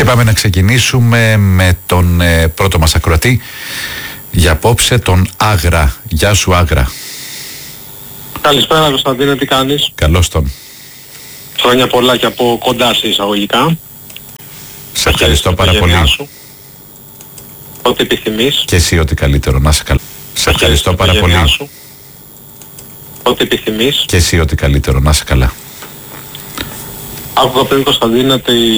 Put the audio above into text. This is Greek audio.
Και πάμε να ξεκινήσουμε με τον πρώτο μας ακροατή για απόψε, τον Άγρα. Γεια σου, Άγρα. Καλησπέρα Κωνσταντίνε, τι κάνεις? Καλώς τον. Χρόνια πολλά και από κοντά σε εισαγωγικά. Σε ευχαριστώ πάρα πολύ. Ό,τι επιθυμείς. Και εσύ ό,τι καλύτερο, να είσαι καλά. Σε ευχαριστώ πάρα πολύ. Ό,τι επιθυμείς. Και εσύ ό,τι καλύτερο, να είσαι καλά. Άκουγα πριν, Κωνσταντίνε,